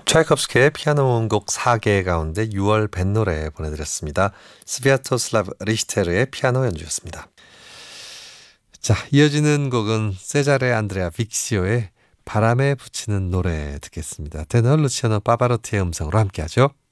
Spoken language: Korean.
차이콥스키의 피아노 원곡 4개 가운데 6월 뱃노래 보내드렸습니다. 스비아토슬라브 리히테르의 피아노 연주였습니다. 자, 이어지는 곡은 세자레 안드레아 빅시오의 바람에 붙이는 노래 듣겠습니다. 테너 루치아노 파바로티의 음성으로 함께하죠.